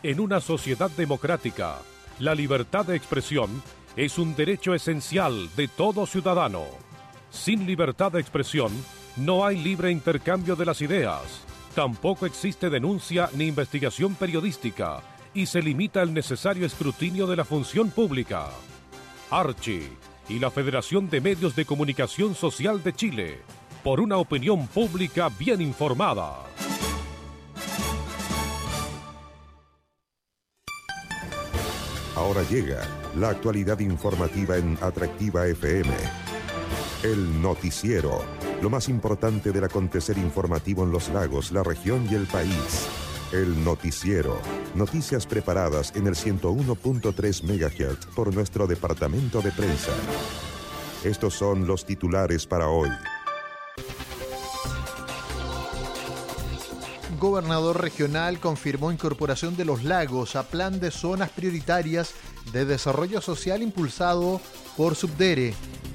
En una sociedad democrática, la libertad de expresión es un derecho esencial de todo ciudadano. Sin libertad de expresión, no hay libre intercambio de las ideas. Tampoco existe denuncia ni investigación periodística y se limita el necesario escrutinio de la función pública. Archi y la Federación de Medios de Comunicación Social de Chile, por una opinión pública bien informada. Ahora llega la actualidad informativa en Atractiva FM. El noticiero, lo más importante del acontecer informativo en los lagos, la región y el país. El noticiero, noticias preparadas en el 101.3 MHz por nuestro departamento de prensa. Estos son los titulares para hoy. Gobernador regional confirmó incorporación de los lagos a plan de zonas prioritarias de desarrollo social impulsado por Subdere.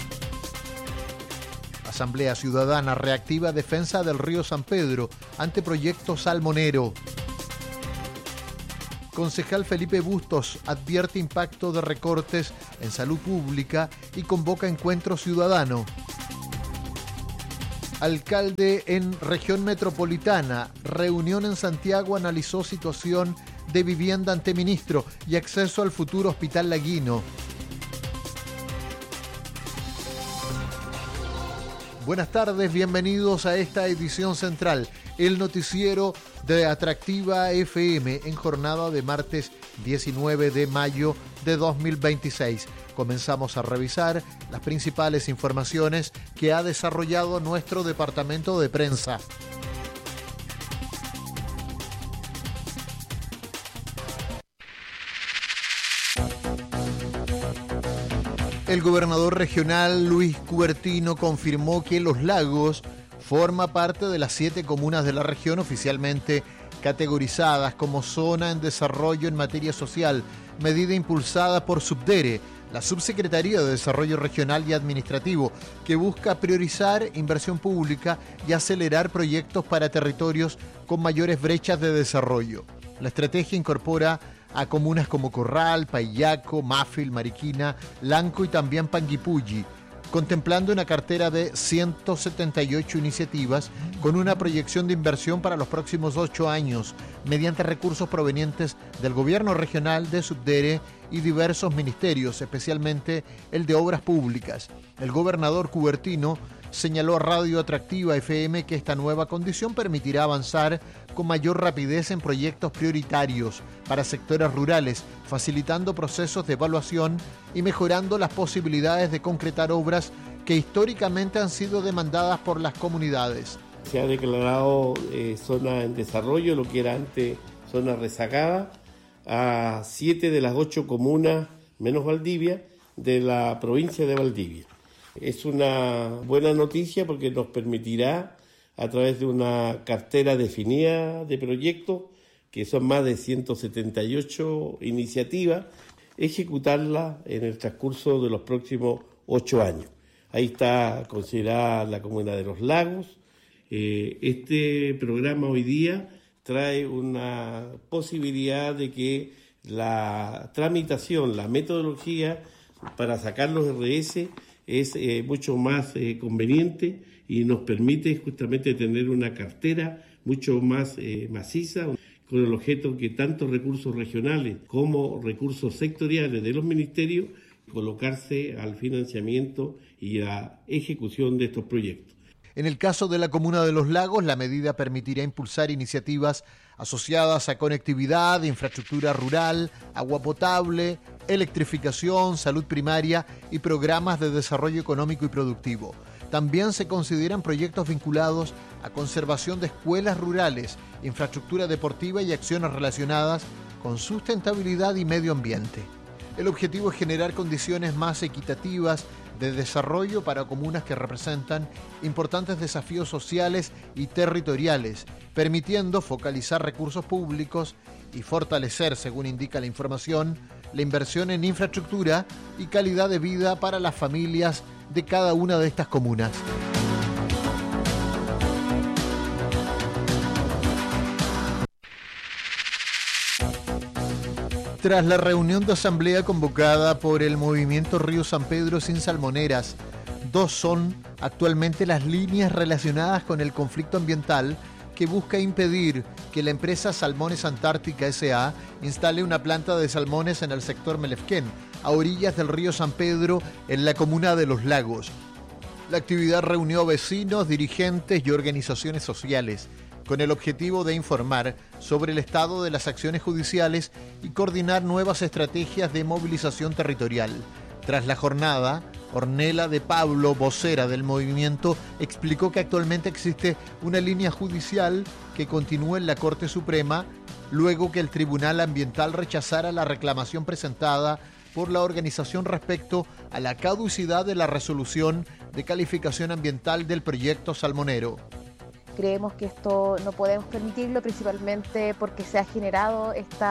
Asamblea Ciudadana reactiva defensa del río San Pedro ante proyecto salmonero. Concejal Felipe Bustos advierte impacto de recortes en salud pública y convoca encuentro ciudadano. Alcalde en región metropolitana, reunión en Santiago analizó situación de vivienda ante ministro y acceso al futuro hospital laguino. Buenas tardes, bienvenidos a esta edición central, el noticiero de Atractiva FM en jornada de martes 19 de mayo de 2026. Comenzamos a revisar las principales informaciones que ha desarrollado nuestro departamento de prensa. El gobernador regional Luis Cubertino confirmó que Los Lagos forma parte de las 7 comunas de la región oficialmente categorizadas como zona en desarrollo en materia social, medida impulsada por Subdere, la Subsecretaría de Desarrollo Regional y Administrativo, que busca priorizar inversión pública y acelerar proyectos para territorios con mayores brechas de desarrollo. La estrategia incorpora a comunas como Corral, Paillaco, Mafil, Mariquina, Lanco y también Panguipulli, contemplando una cartera de 178 iniciativas con una proyección de inversión para los próximos 8 años, mediante recursos provenientes del gobierno regional, de Subdere y diversos ministerios, especialmente el de Obras Públicas. El gobernador Cubertino señaló a Radio Atractiva FM que esta nueva condición permitirá avanzar con mayor rapidez en proyectos prioritarios para sectores rurales, facilitando procesos de evaluación y mejorando las posibilidades de concretar obras que históricamente han sido demandadas por las comunidades. Se ha declarado zona en desarrollo, lo que era antes zona rezagada, a 7 de las 8 comunas, menos Valdivia, de la provincia de Valdivia. Es una buena noticia porque nos permitirá, a través de una cartera definida de proyectos, que son más de 178 iniciativas, ejecutarla en el transcurso de los próximos 8 años. Ahí está considerada la comuna de Los Lagos. Este programa hoy día trae una posibilidad de que la tramitación, la metodología para sacar los RS es mucho más conveniente y nos permite justamente tener una cartera mucho más maciza, con el objeto que tanto recursos regionales como recursos sectoriales de los ministerios colocarse al financiamiento y a ejecución de estos proyectos. En el caso de la comuna de Los Lagos, la medida permitirá impulsar iniciativas asociadas a conectividad, infraestructura rural, agua potable, electrificación, salud primaria y programas de desarrollo económico y productivo. También se consideran proyectos vinculados a conservación de escuelas rurales, infraestructura deportiva y acciones relacionadas con sustentabilidad y medio ambiente. El objetivo es generar condiciones más equitativas de desarrollo para comunas que representan importantes desafíos sociales y territoriales, permitiendo focalizar recursos públicos y fortalecer, según indica la información, la inversión en infraestructura y calidad de vida para las familias de cada una de estas comunas. Tras la reunión de asamblea convocada por el movimiento Río San Pedro sin salmoneras, 2 son actualmente las líneas relacionadas con el conflicto ambiental que busca impedir que la empresa Salmones Antártica S.A. instale una planta de salmones en el sector Melefquén, a orillas del río San Pedro, en la comuna de Los Lagos. La actividad reunió vecinos, dirigentes y organizaciones sociales, con el objetivo de informar sobre el estado de las acciones judiciales y coordinar nuevas estrategias de movilización territorial. Tras la jornada, Ornella de Pablo, vocera del movimiento, explicó que actualmente existe una línea judicial que continúa en la Corte Suprema, luego que el Tribunal Ambiental rechazara la reclamación presentada por la organización respecto a la caducidad de la resolución de calificación ambiental del proyecto salmonero. Creemos que esto no podemos permitirlo, principalmente porque se ha generado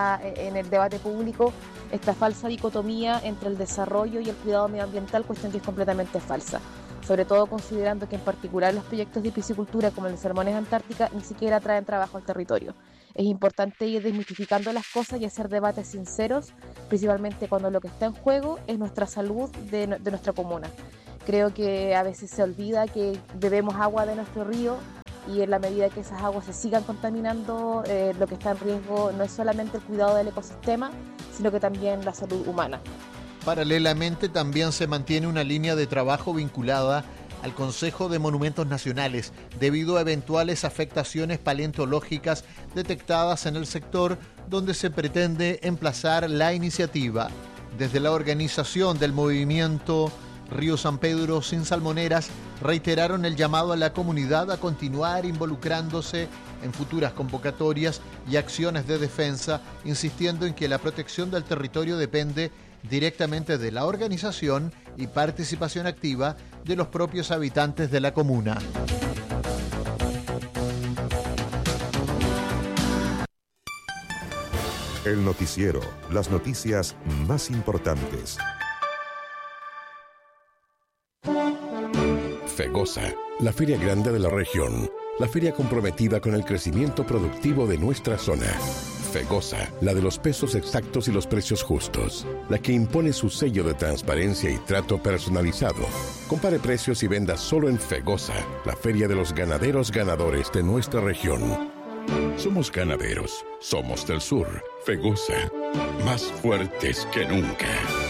en el debate público esta falsa dicotomía entre el desarrollo y el cuidado medioambiental, cuestión que es completamente falsa. Sobre todo considerando que en particular los proyectos de piscicultura como el de Salmones Antártica ni siquiera traen trabajo al territorio. Es importante ir desmitificando las cosas y hacer debates sinceros, principalmente cuando lo que está en juego es nuestra salud de nuestra comuna. Creo que a veces se olvida que bebemos agua de nuestro río, y en la medida que esas aguas se sigan contaminando, lo que está en riesgo no es solamente el cuidado del ecosistema, sino que también la salud humana. Paralelamente también se mantiene una línea de trabajo vinculada al Consejo de Monumentos Nacionales debido a eventuales afectaciones paleontológicas detectadas en el sector donde se pretende emplazar la iniciativa. Desde la organización del movimiento Río San Pedro sin salmoneras reiteraron el llamado a la comunidad a continuar involucrándose en futuras convocatorias y acciones de defensa, insistiendo en que la protección del territorio depende directamente de la organización y participación activa de los propios habitantes de la comuna. El noticiero, las noticias más importantes. FEGOSA, la feria grande de la región, la feria comprometida con el crecimiento productivo de nuestra zona. FEGOSA, la de los pesos exactos y los precios justos, la que impone su sello de transparencia y trato personalizado. Compare precios y venda solo en FEGOSA, la feria de los ganaderos ganadores de nuestra región. Somos ganaderos, somos del sur. FEGOSA, más fuertes que nunca.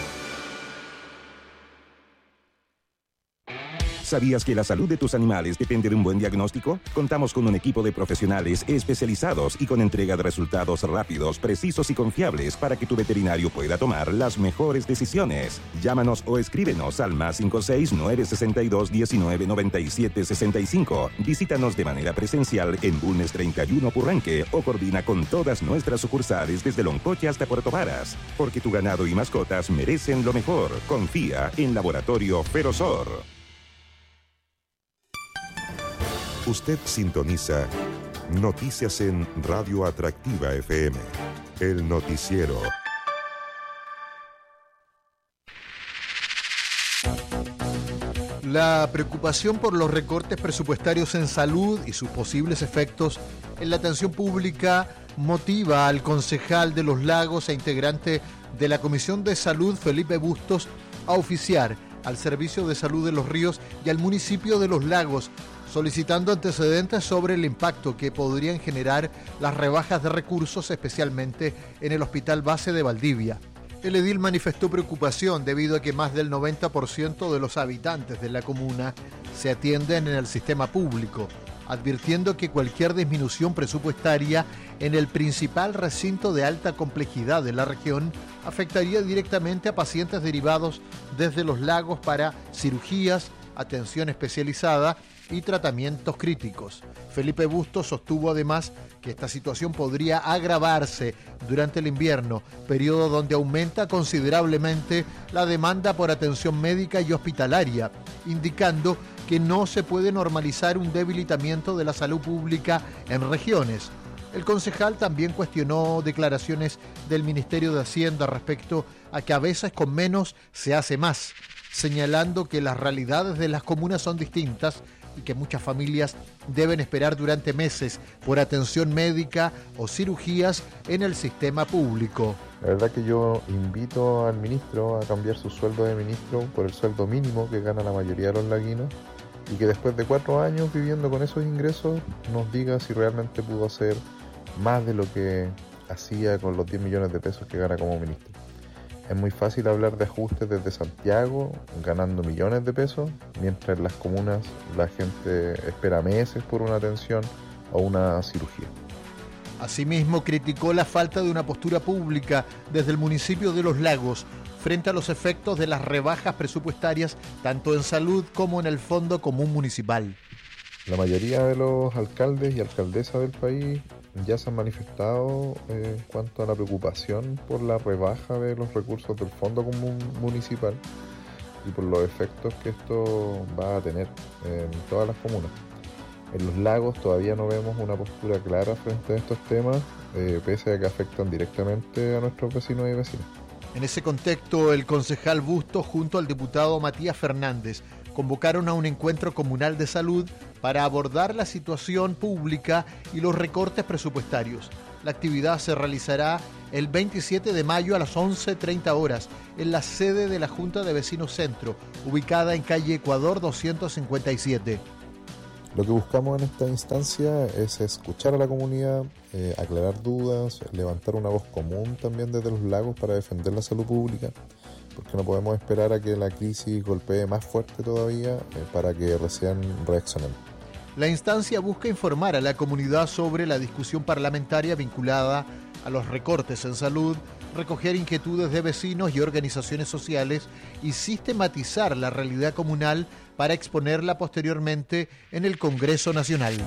¿Sabías que la salud de tus animales depende de un buen diagnóstico? Contamos con un equipo de profesionales especializados y con entrega de resultados rápidos, precisos y confiables para que tu veterinario pueda tomar las mejores decisiones. Llámanos o escríbenos al +56 962 19 97 65. Visítanos de manera presencial en Bulnes 31 Purranque o coordina con todas nuestras sucursales desde Loncoche hasta Puerto Varas. Porque tu ganado y mascotas merecen lo mejor. Confía en Laboratorio Ferozor. Usted sintoniza Noticias en Radio Atractiva FM, el noticiero. La preocupación por los recortes presupuestarios en salud y sus posibles efectos en la atención pública motiva al concejal de Los Lagos e integrante de la Comisión de Salud, Felipe Bustos, a oficiar al Servicio de Salud de Los Ríos y al municipio de Los Lagos, solicitando antecedentes sobre el impacto que podrían generar las rebajas de recursos, especialmente en el Hospital Base de Valdivia. El edil manifestó preocupación debido a que más del 90% de los habitantes de la comuna se atienden en el sistema público, advirtiendo que cualquier disminución presupuestaria en el principal recinto de alta complejidad de la región afectaría directamente a pacientes derivados desde Los Lagos para cirugías, atención especializada y tratamientos críticos. Felipe Bustos sostuvo además que esta situación podría agravarse durante el invierno, periodo donde aumenta considerablemente la demanda por atención médica y hospitalaria, indicando que no se puede normalizar un debilitamiento de la salud pública en regiones. El concejal también cuestionó declaraciones del Ministerio de Hacienda respecto a que a veces con menos se hace más, señalando que las realidades de las comunas son distintas y que muchas familias deben esperar durante meses por atención médica o cirugías en el sistema público. La verdad que yo invito al ministro a cambiar su sueldo de ministro por el sueldo mínimo que gana la mayoría de los laguinos y que después de 4 años viviendo con esos ingresos nos diga si realmente pudo hacer más de lo que hacía con los 10 millones de pesos que gana como ministro. Es muy fácil hablar de ajustes desde Santiago, ganando millones de pesos, mientras en las comunas la gente espera meses por una atención o una cirugía. Asimismo, criticó la falta de una postura pública desde el municipio de Los Lagos frente a los efectos de las rebajas presupuestarias tanto en salud como en el Fondo Común Municipal. La mayoría de los alcaldes y alcaldesas del país ya se han manifestado en cuanto a la preocupación por la rebaja de los recursos del Fondo Común Municipal y por los efectos que esto va a tener en todas las comunas. En Los Lagos todavía no vemos una postura clara frente a estos temas, pese a que afectan directamente a nuestros vecinos y vecinas. En ese contexto, el concejal Bustos junto al diputado Matías Fernández convocaron a un encuentro comunal de salud para abordar la situación pública y los recortes presupuestarios. La actividad se realizará el 27 de mayo a las 11:30 horas en la sede de la Junta de Vecinos Centro, ubicada en calle Ecuador 257. Lo que buscamos en esta instancia es escuchar a la comunidad, aclarar dudas, levantar una voz común también desde Los Lagos para defender la salud pública, porque no podemos esperar a que la crisis golpee más fuerte todavía para que recién reaccionemos. La instancia busca informar a la comunidad sobre la discusión parlamentaria vinculada a los recortes en salud, recoger inquietudes de vecinos y organizaciones sociales y sistematizar la realidad comunal para exponerla posteriormente en el Congreso Nacional.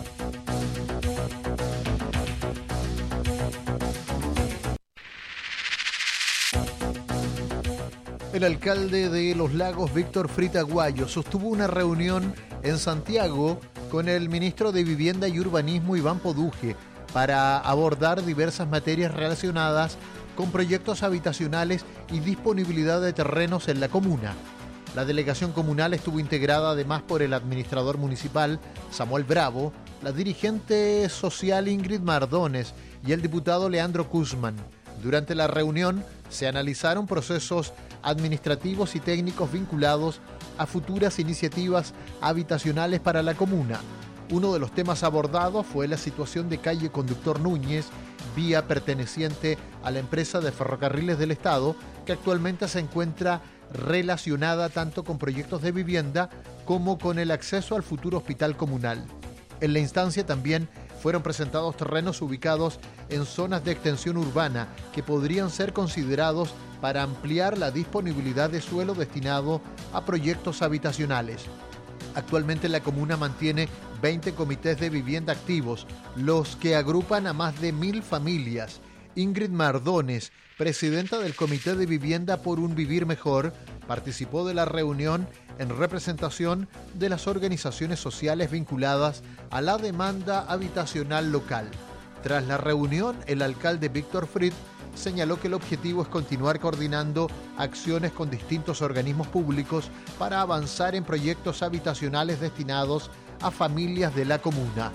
El alcalde de Los Lagos, Víctor Frit Aguayo, sostuvo una reunión en Santiago con el ministro de Vivienda y Urbanismo, Iván Poduje, para abordar diversas materias relacionadas con proyectos habitacionales y disponibilidad de terrenos en la comuna. La delegación comunal estuvo integrada además por el administrador municipal, Samuel Bravo, la dirigente social Ingrid Mardones y el diputado Leandro Guzmán. Durante la reunión se analizaron procesos administrativos y técnicos vinculados a futuras iniciativas habitacionales para la comuna. Uno de los temas abordados fue la situación de calle Conductor Núñez, vía perteneciente a la empresa de ferrocarriles del Estado, que actualmente se encuentra relacionada tanto con proyectos de vivienda como con el acceso al futuro hospital comunal. En la instancia también fueron presentados terrenos ubicados en zonas de extensión urbana que podrían ser considerados para ampliar la disponibilidad de suelo destinado a proyectos habitacionales. Actualmente la comuna mantiene 20 comités de vivienda activos, los que agrupan a más de 1.000 familias. Ingrid Mardones, presidenta del Comité de Vivienda por un Vivir Mejor, participó de la reunión en representación de las organizaciones sociales vinculadas a la demanda habitacional local. Tras la reunión, el alcalde Víctor Frit señaló que el objetivo es continuar coordinando acciones con distintos organismos públicos para avanzar en proyectos habitacionales destinados a familias de la comuna.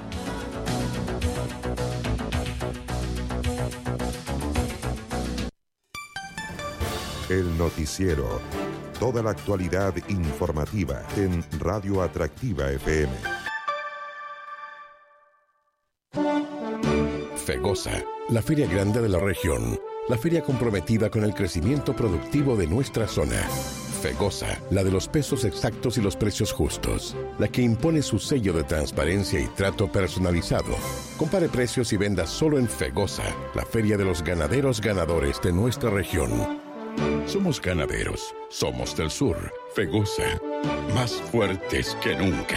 El noticiero. Toda la actualidad informativa en Radio Atractiva FM. Fegosa, la feria grande de la región. La feria comprometida con el crecimiento productivo de nuestra zona. Fegosa, la de los pesos exactos y los precios justos. La que impone su sello de transparencia y trato personalizado. Compare precios y venda solo en Fegosa, la feria de los ganaderos ganadores de nuestra región. Somos ganaderos, somos del sur. Fegosa, más fuertes que nunca.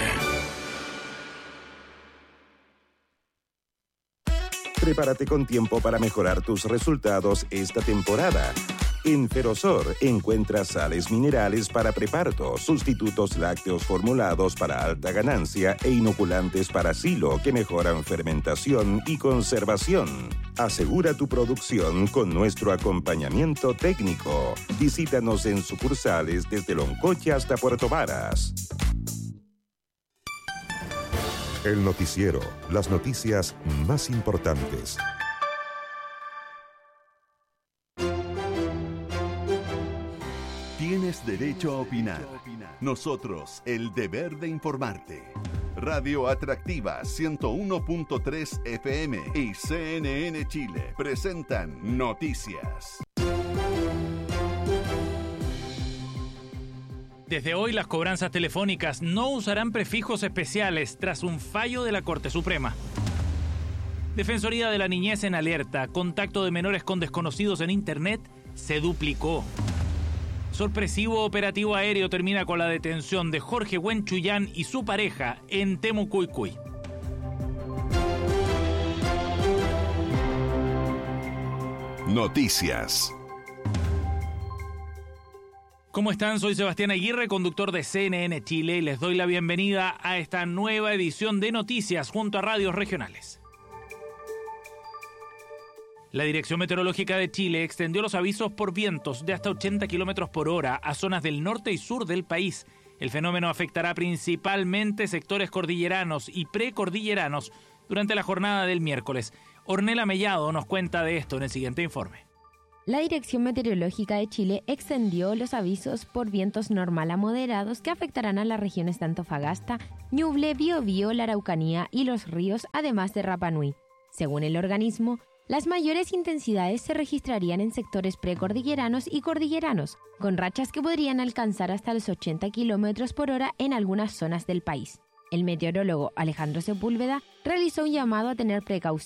Prepárate con tiempo para mejorar tus resultados esta temporada. En Ferosor encuentras sales minerales para preparto, sustitutos lácteos formulados para alta ganancia e inoculantes para silo que mejoran fermentación y conservación. Asegura tu producción con nuestro acompañamiento técnico. Visítanos en sucursales desde Loncoche hasta Puerto Varas. El noticiero, las noticias más importantes. Tienes derecho a opinar. Nosotros, el deber de informarte. Radio Atractiva 101.3 FM y CNN Chile presentan Noticias. Desde hoy las cobranzas telefónicas no usarán prefijos especiales tras un fallo de la Corte Suprema. Defensoría de la Niñez en alerta. Contacto de menores con desconocidos en Internet se duplicó. Sorpresivo operativo aéreo termina con la detención de Jorge Huenchuyán y su pareja en Temucuicui. Noticias. ¿Cómo están? Soy Sebastián Aguirre, conductor de CNN Chile, y les doy la bienvenida a esta nueva edición de Noticias junto a radios regionales. La Dirección Meteorológica de Chile extendió los avisos por vientos de hasta 80 km por hora a zonas del norte y sur del país. El fenómeno afectará principalmente sectores cordilleranos y precordilleranos durante la jornada del miércoles. Ornella Mellado nos cuenta de esto en el siguiente informe. La Dirección Meteorológica de Chile extendió los avisos por vientos normal a moderados que afectarán a las regiones de Antofagasta, Ñuble, Biobío, la Araucanía y los ríos, además de Rapa Nui. Según el organismo, las mayores intensidades se registrarían en sectores precordilleranos y cordilleranos, con rachas que podrían alcanzar hasta los 80 km por hora en algunas zonas del país. El meteorólogo Alejandro Sepúlveda realizó un llamado a tener precaución